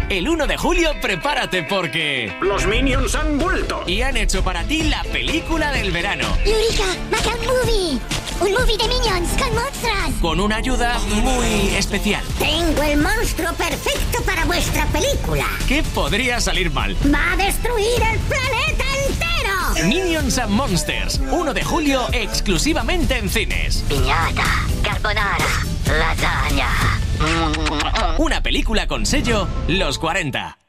El 1 de julio prepárate porque... ¡Los Minions han vuelto! Y han hecho para ti la película del verano. Eureka, Macaque Movie. Un movie de Minions con monstruos. Con una ayuda muy especial. Tengo el monstruo perfecto para vuestra película. ¿Qué podría salir mal? ¡Va a destruir el planeta entero! Minions and Monsters, 1 de julio exclusivamente en cines. Piñata, carbonara, lasaña. Una película con sello Los 40.